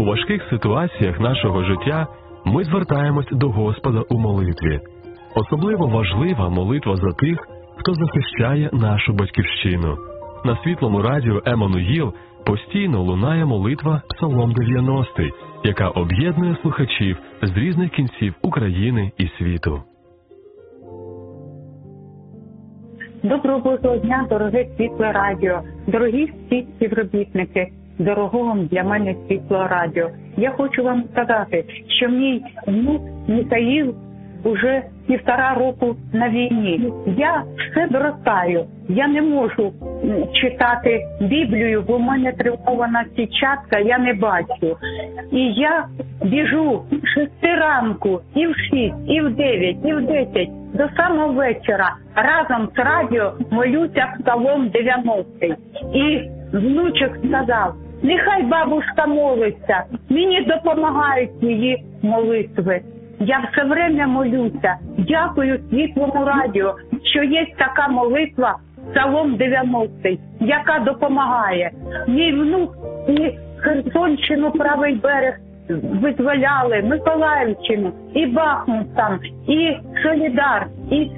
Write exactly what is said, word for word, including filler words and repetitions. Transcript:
важких ситуаціях нашого життя ми звертаємось до Господа у молитві. Особливо важлива молитва за тих, хто захищає нашу батьківщину. На Світлому радіо Еммануїл постійно лунає молитва Псалом дев'яностий, яка об'єднує слухачів з різних кінців України і світу. Доброго Божого дня, дороге Світле радіо, дорогі всі співробітники, дорогого для мене Світло радіо. Я хочу вам сказати, що мій внук Михаїл уже півтора року на війні. Я все доростаю, я не можу читати Біблію, бо в мене травмована сітчатка, я не бачу. І я біжу в шести ранку, і в шість, і в дев'ять, і в десять, до самого вечора разом з радіо молюся Псалом дев'яностий. І внучок сказав: нехай бабушка молиться, мені допомагають її молитви. Я все время молюся. Дякую Світлому радіо, що є така молитва Псалом дев'яностий, яка допомагає. Мій внук і Херсонщину, правий берег визволяли, Миколаївщину, і Бахмут там, і Солідар, і